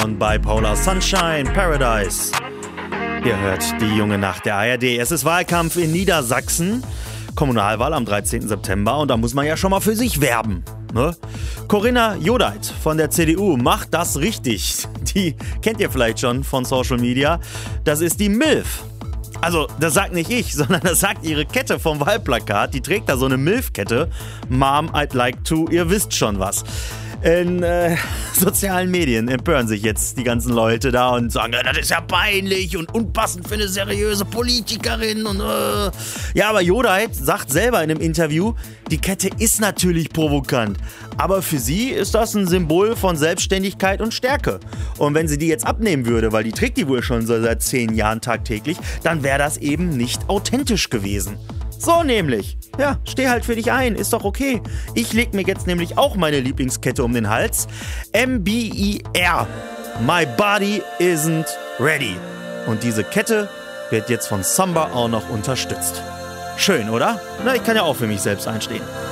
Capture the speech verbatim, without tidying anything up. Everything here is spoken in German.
Und Bipolar Sunshine Paradise. Ihr hört die junge Nacht der A R D. Es ist Wahlkampf in Niedersachsen. Kommunalwahl am dreizehnten September. Und da muss man ja schon mal für sich werben. Ne? Corinna Jodeit von der C D U macht das richtig. Die kennt ihr vielleicht schon von Social Media. Das ist die MILF. Also, das sagt nicht ich, sondern das sagt ihre Kette vom Wahlplakat. Die trägt da so eine MILF-Kette. Mom, I'd like to. Ihr wisst schon was. In äh, sozialen Medien empören sich jetzt die ganzen Leute da und sagen, das ist ja peinlich und unpassend für eine seriöse Politikerin. Und, äh. Ja, aber Jodeit sagt selber in einem Interview, die Kette ist natürlich provokant. Aber für sie ist das ein Symbol von Selbstständigkeit und Stärke. Und wenn sie die jetzt abnehmen würde, weil die trägt die wohl schon so seit zehn Jahren tagtäglich, dann wäre das eben nicht authentisch gewesen. So nämlich. Ja, steh halt für dich ein, ist doch okay. Ich leg mir jetzt nämlich auch meine Lieblingskette um den Hals. M B I R. My body isn't ready. Und diese Kette wird jetzt von Samba auch noch unterstützt. Schön, oder? Na, ich kann ja auch für mich selbst einstehen.